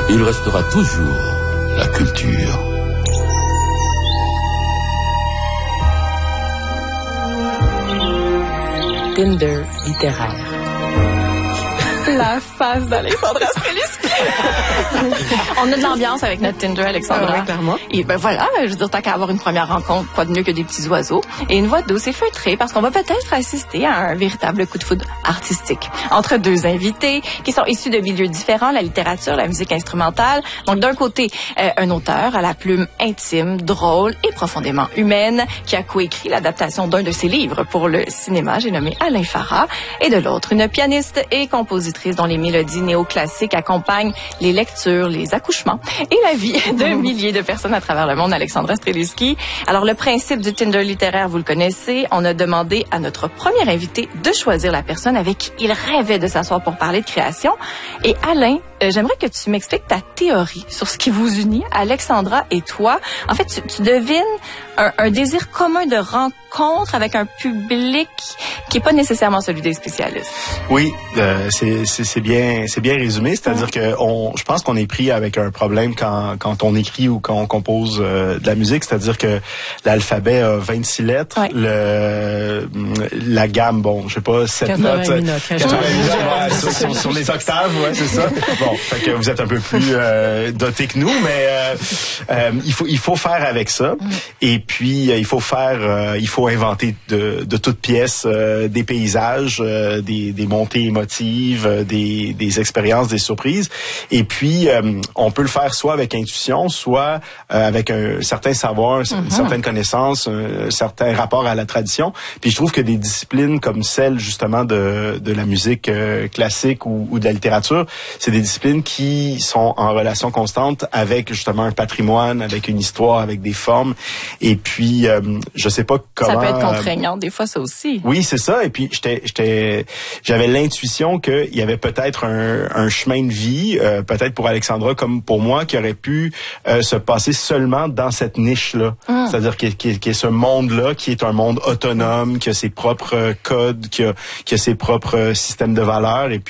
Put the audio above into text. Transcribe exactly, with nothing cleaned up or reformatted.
il restera toujours la culture. Tinder littéraire. La face d'Alexandra Streliski. On a de l'ambiance avec notre Tinder, Alexandra. Oui, clairement. Et ben voilà, je veux dire, tant qu'à avoir une première rencontre, quoi de mieux que des petits oiseaux. Et une voix douce et feutrée, parce qu'on va peut-être assister à un véritable coup de foudre artistique. Entre deux invités qui sont issus de milieux différents, la littérature, la musique instrumentale. Donc d'un côté, euh, un auteur à la plume intime, drôle et profondément humaine, qui a coécrit l'adaptation d'un de ses livres pour le cinéma, j'ai nommé Alain Farah. Et de l'autre, une pianiste et compositrice dont les mélodies néoclassiques accompagnent les lectures, les accouchements et la vie de milliers de personnes à travers le monde, Alexandra Streliski. Alors, le principe du Tinder littéraire, vous le connaissez. On a demandé à notre premier invité de choisir la personne avec qui il rêvait de s'asseoir pour parler de création. Et Alain, euh, j'aimerais que tu m'expliques ta théorie sur ce qui vous unit, Alexandra et toi. En fait, tu, tu devines un, un désir commun de rencontre avec un public qui n'est pas nécessairement celui des spécialistes. Oui, euh, c'est, c'est, c'est bien, c'est bien résumé. C'est-à-dire mmh. que on, je pense qu'on est pris avec un problème quand, quand on écrit ou quand on compose euh, de la musique. C'est-à-dire que l'alphabet a vingt-six lettres. Ouais. Le, la gamme, bon, je sais pas, sept notes. quatre-vingt-huit notes. quatre-vingt-huit notes sur, sur, sur les octaves, ouais, c'est ça. Bon, fait que vous êtes un peu plus euh, dotés que nous, mais euh, euh, il faut, il faut faire avec ça. Mmh. Et puis, euh, il faut faire, euh, il faut inventer de, de toutes pièces euh, des paysages, euh, des, des montées émotives, euh, des, des expériences, des surprises. Et puis, euh, on peut le faire soit avec intuition, soit euh, avec un certain savoir, mm-hmm. une certaine connaissance, un, un certain rapport à la tradition. Puis je trouve que des disciplines comme celle justement de, de la musique euh, classique ou, ou de la littérature, c'est des disciplines qui sont en relation constante avec justement un patrimoine, avec une histoire, avec des formes. Et puis, euh, je sais pas comment... Ça peut être contraignant, des fois, ça aussi. Oui, c'est ça. Et puis, j'étais, j'étais, j'avais l'intuition qu'il y avait peut-être un, un chemin de vie, euh, peut-être pour Alexandra comme pour moi, qui aurait pu euh, se passer seulement dans cette niche-là. Mm. C'est-à-dire qu'il y, qu'il y a ce monde-là qui est un monde autonome, qui a ses propres codes, qui a, qui a ses propres systèmes de valeurs. Et puis,